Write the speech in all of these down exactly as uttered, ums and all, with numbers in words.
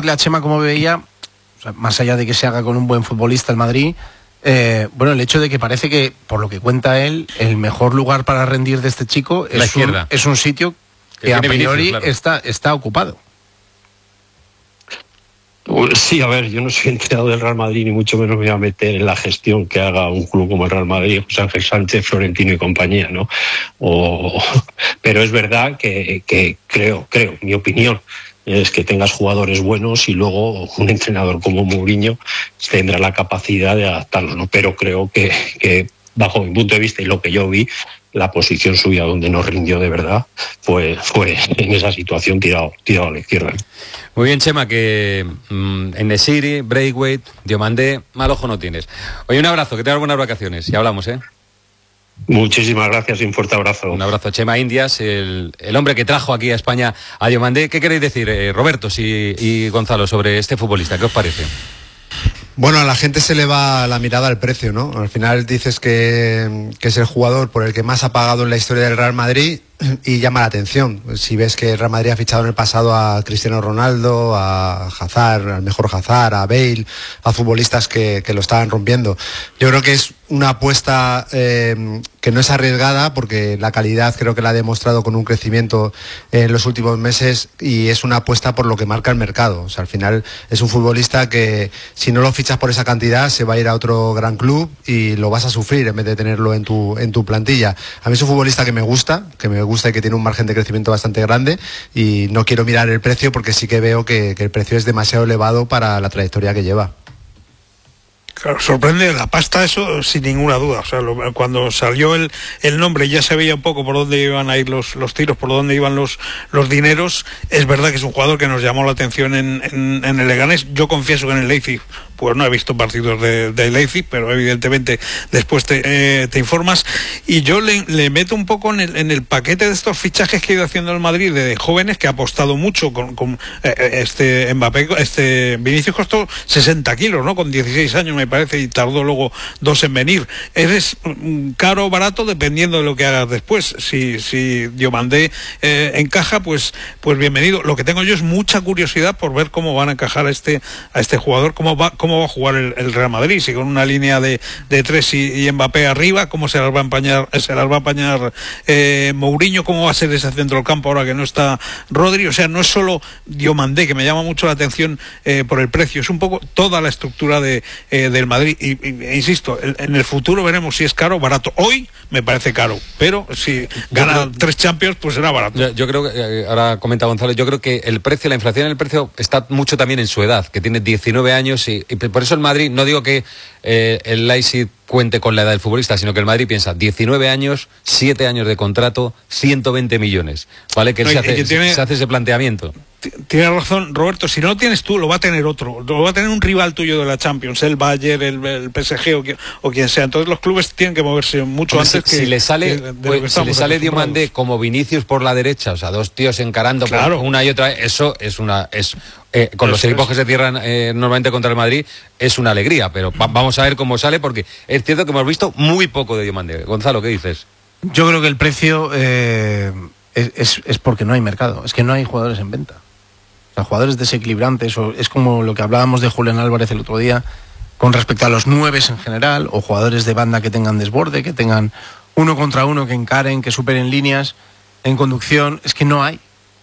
preguntarle a Chema cómo veía, o sea, más allá de que se haga con un buen futbolista el Madrid, eh, bueno, el hecho de que parece que, por lo que cuenta él, el mejor lugar para rendir de este chico es, un, es un sitio que, que a priori Vinicius, claro. está, está ocupado. Sí, a ver, yo no soy entrenador del Real Madrid, ni mucho menos me voy a meter en la gestión que haga un club como el Real Madrid, José Ángel Sánchez, Florentino y compañía, ¿no? O, pero es verdad que, que creo, creo, mi opinión es que tengas jugadores buenos y luego un entrenador como Mourinho tendrá la capacidad de adaptarlos, ¿no? Pero creo que, que bajo mi punto de vista y lo que yo vi, la posición suya donde no rindió de verdad fue, fue en esa situación tirado, tirado a la izquierda. Muy bien, Chema, que mmm, en Nesiri, Braithwaite, Diomandé, mal ojo no tienes. Oye, un abrazo, que tengas buenas vacaciones y hablamos, ¿eh? Muchísimas gracias y un fuerte abrazo. Un abrazo, Chema Indias, el, el hombre que trajo aquí a España a Diomandé. ¿Qué queréis decir, eh, Roberto y, y Gonzalo, sobre este futbolista? ¿Qué os parece? Bueno, a la gente se le va la mirada al precio, ¿no? Al final dices que, que es el jugador por el que más ha pagado en la historia del Real Madrid y llama la atención. Si ves que el Real Madrid ha fichado en el pasado a Cristiano Ronaldo, a Hazard, al mejor Hazard, a Bale, a futbolistas que, que lo estaban rompiendo. Yo creo que es una apuesta eh, que no es arriesgada porque la calidad creo que la ha demostrado con un crecimiento en los últimos meses y es una apuesta por lo que marca el mercado. O sea, al final es un futbolista que si no lo fichas por esa cantidad se va a ir a otro gran club y lo vas a sufrir en vez de tenerlo en tu, en tu plantilla. A mí es un futbolista que me gusta, que me gusta y que tiene un margen de crecimiento bastante grande y no quiero mirar el precio porque sí que veo que, que el precio es demasiado elevado para la trayectoria que lleva. Claro, sorprende la pasta, eso sin ninguna duda. O sea, lo, cuando salió el, el nombre ya se veía un poco por dónde iban a ir los, los tiros, por dónde iban los, los dineros. Es verdad que es un jugador que nos llamó la atención en, en, en el Leganés. Yo confieso que en el Leipzig pues no he visto partidos de, de Leipzig, pero evidentemente después te, eh, te informas. Y yo le, le meto un poco en el, en el paquete de estos fichajes que ha ido haciendo el Madrid de jóvenes, que ha apostado mucho con, con eh, este Mbappé. Este Vinicius costó sesenta kilos, ¿no? Con dieciséis años me parece, y tardó luego dos en venir. Eres caro o barato dependiendo de lo que hagas después. Si, si Diomandé eh, encaja, pues, pues bienvenido. Lo que tengo yo es mucha curiosidad por ver cómo van a encajar a este, a este jugador, cómo va, cómo va a jugar el, el Real Madrid, si con una línea de, de tres y, y Mbappé arriba, cómo se las va a empañar, se las va a apañar eh, Mourinho, cómo va a ser ese centro del campo ahora que no está Rodri. O sea, no es solo Diomandé, que me llama mucho la atención eh, por el precio, es un poco toda la estructura de, eh, del Madrid. Y, y, e insisto, el, en el futuro veremos si es caro o barato. Hoy me parece caro, pero si gana creo, tres Champions, pues será barato. Yo, yo creo que, eh, ahora comenta Gonzalo, yo creo que el precio, la inflación en el precio está mucho también en su edad, que tiene diecinueve años y, y por eso el Madrid, no digo que eh, el Leipzig cuente con la edad del futbolista, sino que el Madrid piensa diecinueve años, siete años de contrato, ciento veinte millones, ¿vale? Que no, se, hace, tiene, se hace ese planteamiento. Tienes razón, Roberto, si no lo tienes tú, lo va a tener otro, lo va a tener un rival tuyo de la Champions, el Bayern, el, el P S G o, quien, o quien sea. Entonces los clubes tienen que moverse mucho Hombre, antes si, que... Si le sale, de, de pues, si le sale Diomandé como Vinicius por la derecha, o sea, dos tíos encarando claro. por una y otra, eso es una... es eh, Con eso los equipos es. que se cierran eh, normalmente contra el Madrid, es una alegría, pero va, vamos a ver cómo sale, porque es cierto que hemos visto muy poco de Diomandé. Gonzalo, ¿qué dices? Yo creo que el precio eh, es, es, es porque no hay mercado, es que no hay jugadores en venta. O sea, jugadores desequilibrantes, o es como lo que hablábamos de Julián Álvarez el otro día, con respecto a los nueves en general, o jugadores de banda que tengan desborde, que tengan uno contra uno, que encaren, que superen líneas en conducción, es que no hay.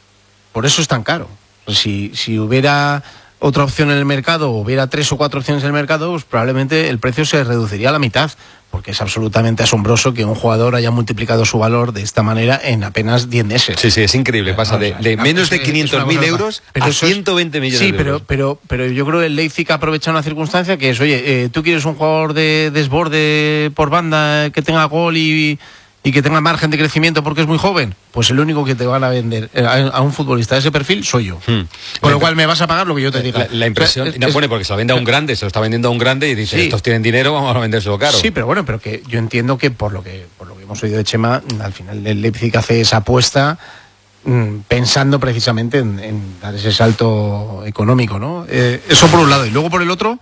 Por eso es tan caro. Si, si hubiera otra opción en el mercado, o hubiera tres o cuatro opciones en el mercado, pues probablemente el precio se reduciría a la mitad, porque es absolutamente asombroso que un jugador haya multiplicado su valor de esta manera en apenas diez meses. Sí, sí, es increíble, pasa de, de menos de quinientos mil euros a ciento veinte millones sí, de pero, euros. pero, pero yo creo que el Leipzig ha aprovechado una circunstancia que es, oye, eh, tú quieres un jugador de desborde por banda, que tenga gol y... y que tenga margen de crecimiento porque es muy joven, pues el único que te van a vender a un futbolista de ese perfil soy yo. Hmm. Con lo cual me vas a pagar lo que yo te diga. La, la impresión, o sea, es, no pone porque se lo vende a un grande, se lo está vendiendo a un grande y dice, sí, estos tienen dinero, vamos a vendérselo caro. Sí, pero bueno, pero que yo entiendo que por lo que por lo que hemos oído de Chema, al final el Leipzig hace esa apuesta mmm, pensando precisamente en, en dar ese salto económico, ¿no? Eh, eso por un lado. Y luego por el otro,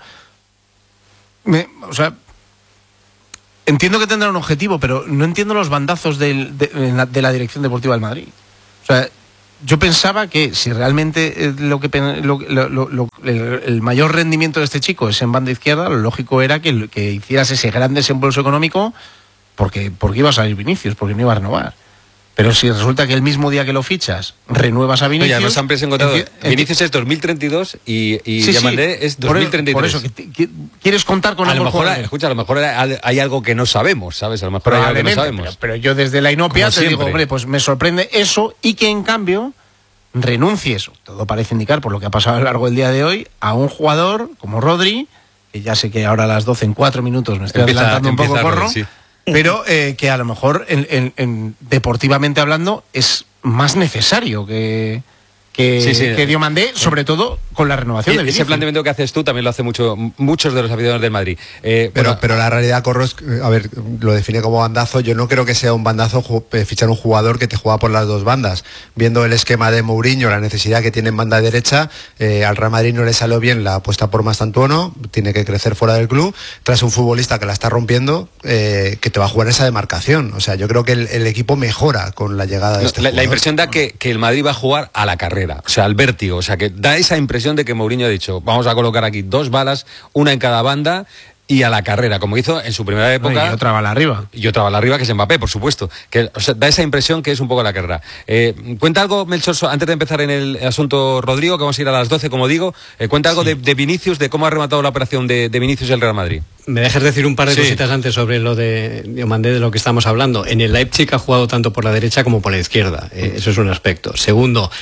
me, o sea... entiendo que tendrá un objetivo, pero no entiendo los bandazos del, de, de la Dirección Deportiva del Madrid. O sea, yo pensaba que si realmente eh, lo que lo, lo, lo, el, el mayor rendimiento de este chico es en banda izquierda, lo lógico era que, que hicieras ese gran desembolso económico porque, porque iba a salir Vinicius, porque no iba a renovar. Pero si resulta que el mismo día que lo fichas renuevas a Vinicius... Oye, además han encontrado, en, en, Vinicius es dos mil treinta y dos y, y sí, Diomandé sí, es dos mil treinta y tres. Por eso, que, que, ¿quieres contar con a lo mejor? Jugador? Escucha, a lo mejor hay algo que no sabemos, ¿sabes? A lo mejor hay algo que no sabemos. Pero, pero yo desde la inopia Como te siempre. digo, hombre, pues me sorprende eso y que en cambio renuncies, todo parece indicar por lo que ha pasado a lo largo del día de hoy, a un jugador como Rodri, que ya sé que ahora a las doce en cuatro minutos me estoy empieza, adelantando un poco, corro, sí. pero eh, que a lo mejor en, en, en, deportivamente hablando es más necesario que... Que, sí, sí. que Diomandé, sobre todo con la renovación de Vinicius. Ese planteamiento que haces tú también lo hace mucho muchos de los aficionados del Madrid. Eh, pero, bueno, pero la realidad, Corros, a ver, lo define como bandazo. Yo no creo que sea un bandazo fichar un jugador que te juega por las dos bandas. Viendo el esquema de Mourinho, la necesidad que tiene en banda derecha, eh, al Real Madrid no le salió bien la apuesta por Mastantuono, tiene que crecer fuera del club, tras un futbolista que la está rompiendo, eh, que te va a jugar esa demarcación. O sea, yo creo que el, el equipo mejora con la llegada de no, este la, jugador. La impresión da que, que el Madrid va a jugar a la carrera. O sea, al vértigo, o sea, que da esa impresión de que Mourinho ha dicho, vamos a colocar aquí dos balas, una en cada banda y a la carrera, como hizo en su primera época. Y otra bala arriba. Y otra bala arriba, que es Mbappé, por supuesto. Que, o sea, da esa impresión que es un poco la carrera. Eh, cuenta algo, Melchor, antes de empezar en el asunto Rodrigo, que vamos a ir a las doce, como digo, eh, cuenta algo sí. de, de Vinicius, de cómo ha rematado la operación de, de Vinicius el Real Madrid. Me dejas decir un par de sí. cositas antes sobre lo de Diomandé, de lo que estamos hablando. En el Leipzig ha jugado tanto por la derecha como por la izquierda. Eh, eso es un aspecto. Segundo,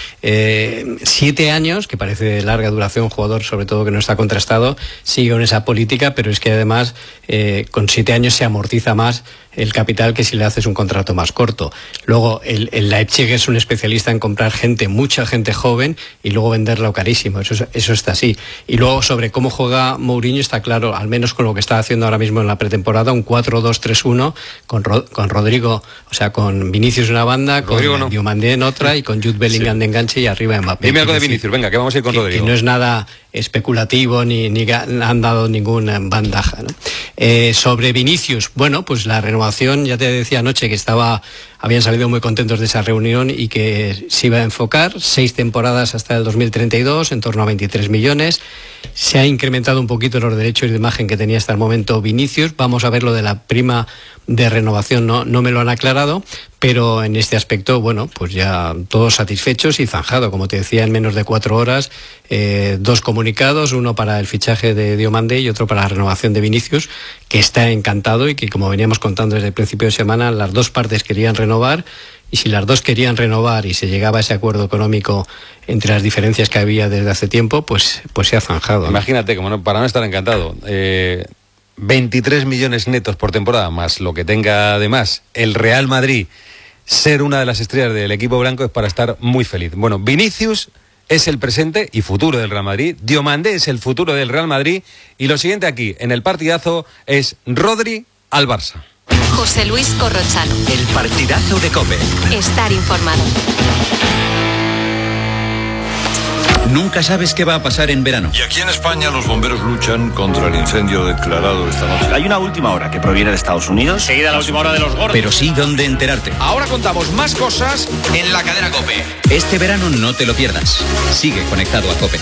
eh, siete años, que parece de larga duración, un jugador sobre todo que no está contrastado, sigue con esa política, pero es que además eh, con siete años se amortiza más el capital que si le haces un contrato más corto. Luego, el, el Leipzig es un especialista en comprar gente, mucha gente joven, y luego venderla carísimo. Eso, eso está así. Y luego, sobre cómo juega Mourinho, está claro, al menos con lo que está haciendo ahora mismo en la pretemporada, un cuatro dos tres uno, con, con Rodrigo, o sea, con Vinicius en una banda, Rodrigo con no. Diomandé en otra, y con Jude Bellingham sí. de enganche y arriba Mbappé. Dime algo de Vinicius, venga, que vamos a ir con que, Rodrigo. Que no es nada especulativo ni, ni han dado ninguna bandaja, ¿no? Eh, sobre Vinicius, bueno, pues la renovación, ya te decía anoche que estaba, habían salido muy contentos de esa reunión y que se iba a enfocar seis temporadas hasta el dos mil treinta y dos, en torno a veintitrés millones. Se ha incrementado un poquito los derechos de imagen que tenía hasta el momento Vinicius. Vamos a ver lo de la prima de renovación, no, no me lo han aclarado, pero en este aspecto, bueno, pues ya todos satisfechos y zanjado, como te decía, en menos de cuatro horas, eh, dos comunicados, uno para el fichaje de Diomandé y otro para la renovación de Vinicius, que está encantado y que, como veníamos contando desde el principio de semana, las dos partes querían renovar. Y si las dos querían renovar y se llegaba a ese acuerdo económico entre las diferencias que había desde hace tiempo, pues, pues se ha zanjado, ¿no? Imagínate, como no, para no estar encantado, eh, veintitrés millones netos por temporada, más lo que tenga además el Real Madrid, ser una de las estrellas del equipo blanco es para estar muy feliz. Bueno, Vinicius es el presente y futuro del Real Madrid, Diomandé es el futuro del Real Madrid, y lo siguiente aquí, en el partidazo, es Rodri al Barça. José Luis Corrochano. El partidazo de COPE. Estar informado. Nunca sabes qué va a pasar en verano. Y aquí en España los bomberos luchan contra el incendio declarado esta noche. Hay una última hora que proviene de Estados Unidos. Seguida la última hora de los gordos. Pero sí dónde enterarte. Ahora contamos más cosas en la cadena COPE. Este verano no te lo pierdas. Sigue conectado a COPE.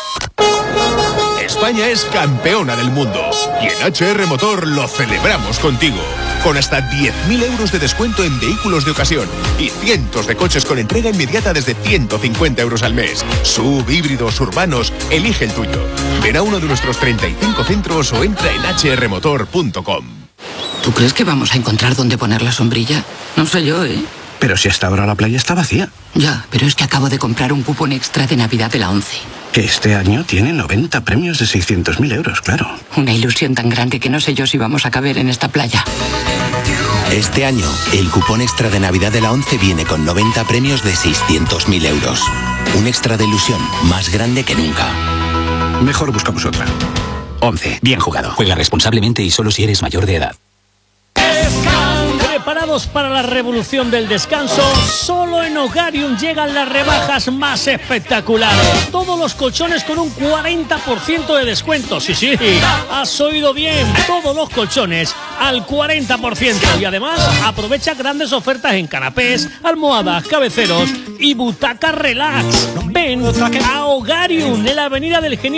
España es campeona del mundo y en H R Motor lo celebramos contigo. Con hasta diez mil euros de descuento en vehículos de ocasión y cientos de coches con entrega inmediata desde ciento cincuenta euros al mes. Sub, híbridos, urbanos, elige el tuyo. Ven a uno de nuestros treinta y cinco centros o entra en h r motor punto com. ¿Tú crees que vamos a encontrar dónde poner la sombrilla? No sé yo, ¿eh? Pero si hasta ahora la playa está vacía. Ya, pero es que acabo de comprar un cupón extra de Navidad de la ONCE. Que este año tiene noventa premios de seiscientos mil euros, claro. Una ilusión tan grande que no sé yo si vamos a caber en esta playa. Este año, el cupón extra de Navidad de la ONCE viene con noventa premios de seiscientos mil euros. Un extra de ilusión más grande que nunca. Mejor buscamos otra. ONCE, bien jugado. Juega responsablemente y solo si eres mayor de edad. ¿Preparados para la revolución del descanso? Solo en Hogarium llegan las rebajas más espectaculares. Todos los colchones con un cuarenta por ciento de descuento. Sí, sí, has oído bien. Todos los colchones al cuarenta por ciento. Y además aprovecha grandes ofertas en canapés, almohadas, cabeceros y butacas relax. Ven a Hogarium en la avenida del Genio